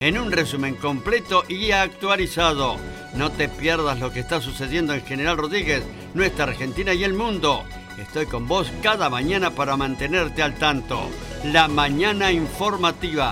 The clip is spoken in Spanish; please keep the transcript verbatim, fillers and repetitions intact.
en un resumen completo y actualizado. No te pierdas lo que está sucediendo en General Rodríguez, nuestra Argentina y el mundo. Estoy con vos cada mañana para mantenerte al tanto. La Mañana Informativa.